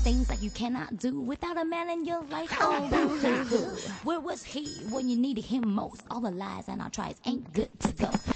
things that you cannot do without a man in your life. Oh, boo-hoo-hoo. Where was he when you needed him most? All the lies and our tries ain't good to go.